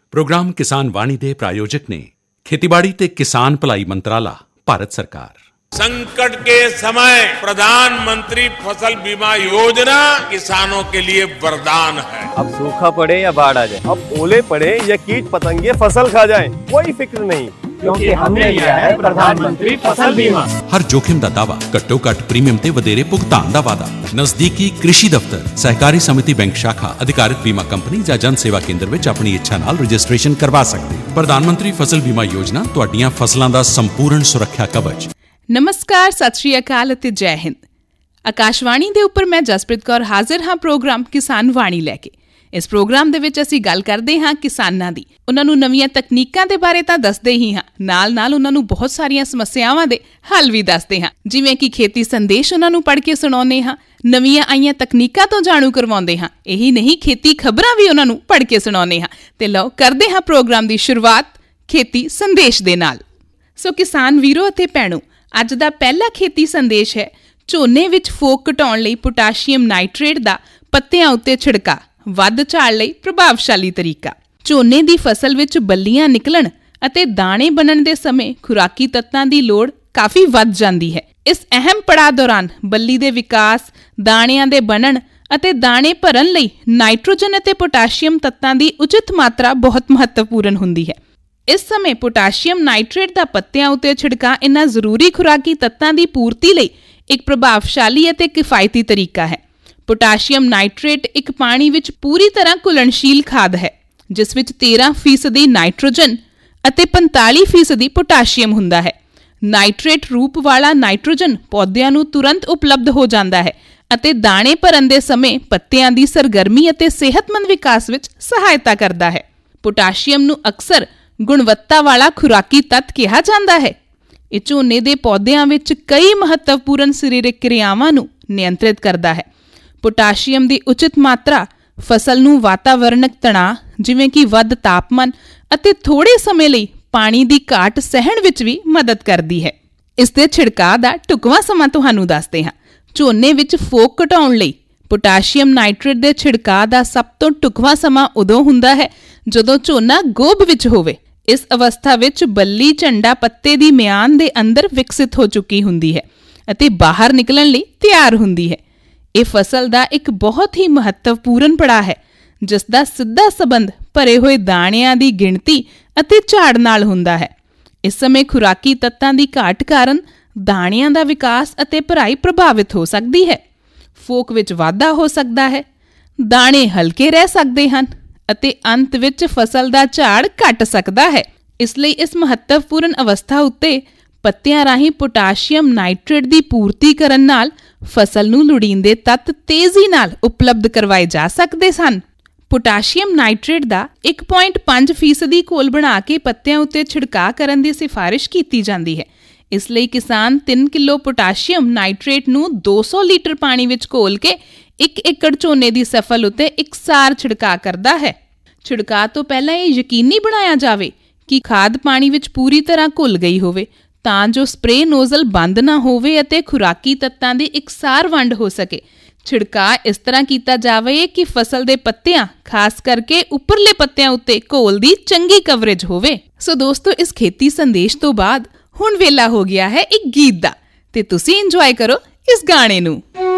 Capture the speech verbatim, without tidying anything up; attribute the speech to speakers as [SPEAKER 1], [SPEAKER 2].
[SPEAKER 1] Programme किसान वाणी दे प्रायोजक ने खेतीबाड़ी ते किसान भलाई मंत्राला, भारत सरकार।
[SPEAKER 2] संकट के समय प्रधानमंत्री फसल बीमा योजना किसानों के लिए वरदान है।
[SPEAKER 3] अब सूखा पड़े या बाढ़ आ जाए, अब ओले पड़े या कीट पतंगे फसल खा जाए, कोई फिक्र नहीं,
[SPEAKER 4] क्योंकि हमने लिया है प्रधानमंत्री फसल बीमा।
[SPEAKER 1] हर जोखिम दा दावा, घट्टो घट प्रीमियम ते वधेरे भुगतान दा वादा। नजदीकी कृषि दफ्तर, सहकारी समिति बैंक शाखा, अधिकारित बीमा कंपनी या जन सेवा केंद्र विच अपनी इच्छा नाल रजिस्ट्रेशन करवा सकते। प्रधानमंत्री फसल बीमा योजना तुहाडीआं फसलां दा संपूर्ण सुरक्षा कवच।
[SPEAKER 5] नमस्कार, सत श्री अकाल ਅਤੇ ਜੈ ਹਿੰਦ। ਆਕਾਸ਼ਵਾਣੀ ਦੇ ਉੱਪਰ ਮੈਂ ਜਸਪ੍ਰੀਤ ਕੌਰ ਹਾਜ਼ਰ ਹਾਂ ਪ੍ਰੋਗਰਾਮ ਕਿਸਾਨ ਵਾਣੀ ਲੈ ਕੇ। ਇਸ ਪ੍ਰੋਗਰਾਮ ਦੇ ਵਿੱਚ ਅਸੀਂ ਗੱਲ ਕਰਦੇ ਹਾਂ ਕਿਸਾਨਾਂ ਦੀ, ਉਹਨਾਂ ਨੂੰ ਨਵੀਆਂ ਤਕਨੀਕਾਂ ਦੇ ਬਾਰੇ ਤਾਂ ਦੱਸਦੇ ਹੀ ਹਾਂ, ਨਾਲ ਨਾਲ ਉਹਨਾਂ ਨੂੰ ਬਹੁਤ ਸਾਰੀਆਂ ਸਮੱਸਿਆਵਾਂ ਦੇ ਹੱਲ ਵੀ ਦੱਸਦੇ ਹਾਂ, ਜਿਵੇਂ ਕਿ ਖੇਤੀ ਸੰਦੇਸ਼ ਉਹਨਾਂ ਨੂੰ ਪੜ੍ਹ ਕੇ ਸੁਣਾਉਂਦੇ ਹਾਂ, ਨਵੀਆਂ ਆਈਆਂ ਤਕਨੀਕਾਂ ਤੋਂ ਜਾਣੂ ਕਰਵਾਉਂਦੇ ਹਾਂ। ਇਹੀ ਨਹੀਂ, ਖੇਤੀ ਖਬਰਾਂ ਵੀ ਉਹਨਾਂ ਨੂੰ ਪੜ੍ਹ ਕੇ ਸੁਣਾਉਂਦੇ ਹਾਂ। ਤੇ ਲਓ ਕਰਦੇ ਹਾਂ ਪ੍ਰੋਗਰਾਮ ਦੀ ਸ਼ੁਰੂਆਤ ਖੇਤੀ ਸੰਦੇਸ਼ ਦੇ ਨਾਲ। ਸੋ ਕਿਸਾਨ ਵੀਰੋ ਅਤੇ ਭੈਣੋ, ਅੱਜ ਦਾ ਪਹਿਲਾ ਖੇਤੀ ਸੰਦੇਸ਼ ਹੈ ਝੋਨੇ ਵਿੱਚ ਫੋਕ ਘਟਾਉਣ ਲਈ ਪੋਟਾਸ਼ੀਅਮ ਨਾਈਟ੍ਰੇਟ ਦਾ ਪੱਤਿਆਂ ਉੱਤੇ ਛਿੜਕਾ, ਵੱਧ ਝਾੜ ਲਈ ਪ੍ਰਭਾਵਸ਼ਾਲੀ ਤਰੀਕਾ। ਝੋਨੇ ਦੀ ਫਸਲ ਵਿੱਚ ਬੱਲੀਆਂ ਨਿਕਲਣ ਅਤੇ ਦਾਣੇ ਬਣਨ ਦੇ ਸਮੇਂ ਖੁਰਾਕੀ ਤੱਤਾਂ ਦੀ ਲੋੜ ਕਾਫੀ ਵੱਧ ਜਾਂਦੀ ਹੈ। ਇਸ ਅਹਿਮ ਪੜਾਅ ਦੌਰਾਨ ਬੱਲੀ ਦੇ ਵਿਕਾਸ, ਦਾਣਿਆਂ ਦੇ ਬਣਨ ਅਤੇ ਦਾਣੇ ਭਰਨ ਲਈ ਨਾਈਟ੍ਰੋਜਨ ਅਤੇ ਪੋਟਾਸ਼ੀਅਮ ਤੱਤਾਂ ਦੀ ਉਚਿਤ ਮਾਤਰਾ ਬਹੁਤ ਮਹੱਤਵਪੂਰਨ ਹੁੰਦੀ ਹੈ। ਇਸ ਸਮੇਂ ਪੋਟਾਸ਼ੀਅਮ ਨਾਈਟ੍ਰੇਟ ਦਾ ਪੱਤਿਆਂ ਉੱਤੇ ਛਿੜਕਾ ਇਹਨਾਂ ਜ਼ਰੂਰੀ ਖੁਰਾਕੀ ਤੱਤਾਂ ਦੀ ਪੂਰਤੀ ਲਈ ਇੱਕ ਪ੍ਰਭਾਵਸ਼ਾਲੀ ਅਤੇ ਕਿਫਾਇਤੀ ਤਰੀਕਾ ਹੈ। ਪੋਟਾਸ਼ੀਅਮ ਨਾਈਟ੍ਰੇਟ ਇੱਕ ਪਾਣੀ ਵਿੱਚ ਪੂਰੀ ਤਰ੍ਹਾਂ ਘੁਲਣਸ਼ੀਲ ਖਾਦ ਹੈ, ਜਿਸ ਵਿੱਚ ਤੇਰਾਂ ਫੀਸਦੀ ਨਾਈਟ੍ਰੋਜਨ ਅਤੇ ਪੰਤਾਲੀ ਫੀਸਦੀ ਪੋਟਾਸ਼ੀਅਮ ਹੁੰਦਾ ਹੈ। ਨਾਈਟ੍ਰੇਟ ਰੂਪ ਵਾਲਾ ਨਾਈਟ੍ਰੋਜਨ ਪੌਦਿਆਂ ਨੂੰ ਤੁਰੰਤ ਉਪਲਬਧ ਹੋ ਜਾਂਦਾ ਹੈ ਅਤੇ ਦਾਣੇ ਭਰਨ ਦੇ ਸਮੇਂ ਪੱਤਿਆਂ ਦੀ ਸਰਗਰਮੀ ਅਤੇ ਸਿਹਤਮੰਦ ਵਿਕਾਸ ਵਿੱਚ ਸਹਾਇਤਾ ਕਰਦਾ ਹੈ। ਪੋਟਾਸ਼ੀਅਮ ਨੂੰ ਅਕਸਰ ਗੁਣਵੱਤਾ ਵਾਲਾ ਖੁਰਾਕੀ ਤੱਤ ਕਿਹਾ ਜਾਂਦਾ ਹੈ। ਇਹ ਝੋਨੇ ਦੇ ਪੌਦਿਆਂ ਵਿੱਚ ਕਈ ਮਹੱਤਵਪੂਰਨ ਸਰੀਰਕ ਕਿਰਿਆਵਾਂ ਨੂੰ ਨਿਯੰਤਰਿਤ ਕਰਦਾ ਹੈ। ਪੋਟਾਸ਼ੀਅਮ ਦੀ ਉਚਿਤ ਮਾਤਰਾ ਫਸਲ ਨੂੰ ਵਾਤਾਵਰਣਕ ਤਣਾਅ, ਜਿਵੇਂ ਕਿ ਵੱਧ ਤਾਪਮਾਨ ਅਤੇ ਥੋੜੇ ਸਮੇਂ ਲਈ ਪਾਣੀ ਦੀ ਘਾਟ ਸਹਿਣ ਵਿੱਚ ਵੀ ਮਦਦ ਕਰਦੀ ਹੈ। ਇਸ ਦੇ ਛਿੜਕਾਅ ਦਾ ਢੁਕਵਾਂ ਸਮਾਂ ਤੁਹਾਨੂੰ ਦੱਸਦੇ ਹਾਂ। ਝੋਨੇ ਵਿੱਚ ਫੋਕ ਘਟਾਉਣ ਲਈ ਪੋਟਾਸ਼ੀਅਮ ਨਾਈਟ੍ਰੇਟ ਦੇ ਛਿੜਕਾਅ ਦਾ ਸਭ ਤੋਂ ਢੁਕਵਾਂ ਸਮਾਂ ਉਦੋਂ ਹੁੰਦਾ ਹੈ ਜਦੋਂ ਝੋਨਾ ਗੋਭ ਵਿੱਚ ਹੋਵੇ। ਇਸ ਅਵਸਥਾ ਵਿੱਚ ਬੱਲੀ ਝੰਡਾ ਪੱਤੇ ਦੀ ਮਿਆਨ ਦੇ ਅੰਦਰ ਵਿਕਸਿਤ ਹੋ ਚੁੱਕੀ ਹੁੰਦੀ ਹੈ ਅਤੇ ਬਾਹਰ ਨਿਕਲਣ ਲਈ ਤਿਆਰ ਹੁੰਦੀ ਹੈ। ਇਹ ਫਸਲ ਦਾ ਇੱਕ ਬਹੁਤ ਹੀ ਮਹੱਤਵਪੂਰਨ ਪੜਾਅ ਹੈ, ਜਿਸ ਦਾ ਸਿੱਧਾ ਸਬੰਧ ਭਰੇ ਹੋਏ ਦਾਣਿਆਂ ਦੀ ਗਿਣਤੀ ਅਤੇ ਝਾੜ ਨਾਲ ਹੁੰਦਾ ਹੈ। ਇਸ ਸਮੇਂ ਖੁਰਾਕੀ ਤੱਤਾਂ ਦੀ ਘਾਟ ਕਾਰਨ ਦਾਣਿਆਂ ਦਾ ਵਿਕਾਸ ਅਤੇ ਭਰਾਈ ਪ੍ਰਭਾਵਿਤ ਹੋ ਸਕਦੀ ਹੈ। ਫੋਕ ਵਿੱਚ ਵਾਧਾ ਹੋ ਸਕਦਾ ਹੈ, ਦਾਣੇ ਹਲਕੇ ਰਹਿ ਸਕਦੇ ਹਨ ਅਤੇ ਅੰਤ ਵਿੱਚ ਫਸਲ ਦਾ ਝਾੜ ਘਟ ਸਕਦਾ ਹੈ। ਇਸ ਲਈ ਇਸ ਮਹੱਤਵਪੂਰਨ ਅਵਸਥਾ ਉੱਤੇ ਪੱਤਿਆਂ ਰਾਹੀਂ ਪੋਟਾਸ਼ੀਅਮ ਨਾਈਟ੍ਰੇਟ ਦੀ ਪੂਰਤੀ ਕਰਨ ਨਾਲ ਫਸਲ ਨੂੰ ਲੋੜੀਂਦੇ ਤੱਤ ਤੇਜ਼ੀ ਨਾਲ ਉਪਲਬਧ ਕਰਵਾਏ ਜਾ ਸਕਦੇ ਸਨ। ਪੋਟਾਸ਼ੀਅਮ ਨਾਈਟ੍ਰੇਟ ਦਾ ਇੱਕ ਪੁਆਇੰਟ ਪੰਜ ਫੀਸਦੀ ਘੋਲ ਬਣਾ ਕੇ ਪੱਤਿਆਂ ਉੱਤੇ ਛਿੜਕਾਅ ਕਰਨ ਦੀ ਸਿਫਾਰਿਸ਼ ਕੀਤੀ ਜਾਂਦੀ ਹੈ। ਇਸ ਲਈ ਕਿਸਾਨ ਤਿੰਨ ਕਿਲੋ ਪੋਟਾਸ਼ੀਅਮ ਨਾਈਟ੍ਰੇਟ ਨੂੰ ਦੋ ਸੌ ਲੀਟਰ ਪਾਣੀ ਵਿੱਚ ਘੋਲ ਕੇ ਇੱਕ ਏਕੜ ਝੋਨੇ ਦੀ ਸਫਲ ਉੱਤੇ ਇਕਸਾਰ ਛਿੜਕਾਅ ਕਰਦਾ ਹੈ। ਛਿੜਕਾਅ ਤੋਂ ਪਹਿਲਾਂ ਇਹ ਯਕੀਨੀ ਬਣਾਇਆ ਜਾਵੇ ਕਿ ਖਾਦ ਪਾਣੀ ਵਿੱਚ ਪੂਰੀ ਤਰ੍ਹਾਂ ਘੁਲ ਗਈ ਹੋਵੇ, ਤਾਂ ਜੋ ਸਪਰੇਅ ਨੋਜ਼ਲ ਬੰਦ ਨਾ ਹੋਵੇ ਅਤੇ ਖੁਰਾਕੀ ਤੱਤਾਂ ਦੀ ਇਕਸਾਰ ਵੰਡ ਹੋ ਸਕੇ। ਛਿੜਕਾਅ ਇਸ ਤਰ੍ਹਾਂ ਕੀਤਾ ਜਾਵੇ ਕਿ ਫਸਲ ਦੇ ਪੱਤਿਆਂ, ਖਾਸ ਕਰਕੇ ਉੱਪਰਲੇ ਪੱਤਿਆਂ ਉੱਤੇ ਘੋਲ ਦੀ ਚੰਗੀ ਕਵਰੇਜ ਹੋਵੇ। ਸੋ ਦੋਸਤੋ, ਇਸ ਖੇਤੀ ਸੰਦੇਸ਼ ਤੋਂ ਬਾਅਦ ਹੁਣ ਵੇਲਾ ਹੋ ਗਿਆ ਹੈ ਇੱਕ ਗੀਤ ਦਾ, ਤੇ ਤੁਸੀਂ ਇੰਜੋਏ ਕਰੋ ਇਸ ਗਾਣੇ ਨੂੰ।